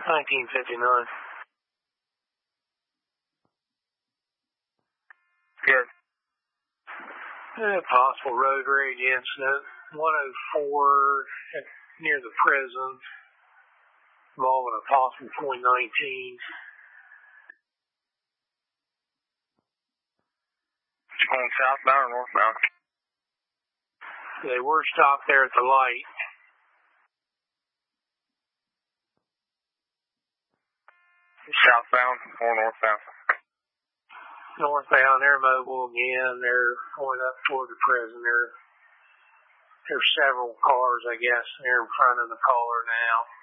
1959. Good. Possible road rage incident. 104 near the prison. Involving a possible .19. Going southbound or northbound? They were stopped there at the light. Southbound or northbound? Northbound, they're mobile again. They're going up toward the prison. There's several cars, I guess. They're in front of the caller now.